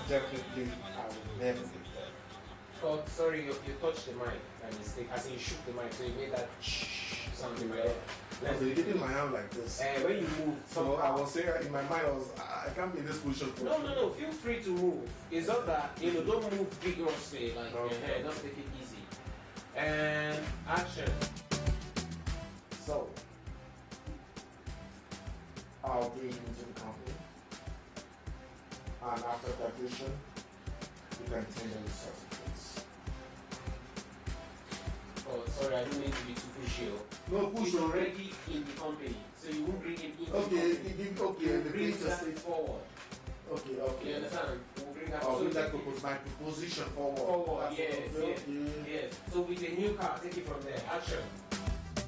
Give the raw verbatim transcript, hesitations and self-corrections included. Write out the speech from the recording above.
definitely I will never be there. Oh, sorry, you, you touched the mic by mistake. As in you shook the mic, so you made that shh sound in my head. So you're taking my hand like this. Uh, when you move, So I was saying in my mind, I was I can't be in this position for No, no, no. Feel free to move. It's not that you know. Don't move vigorously. Like Okay. uh, just take it easy. And action. So I'll bring you into the company, and after graduation, you can tender the certificates. Oh, sorry, I don't mean to be too pushy. No push He's already. already in the company, so you won't bring him in. Okay, the company. you- okay, You the bring future that state. forward. Okay, You okay. understand? We'll bring that I'll so bring that take it propos- my proposition forward. forward. That's Yes, okay, yes, okay. yes. So with a new car, take it from there. Action.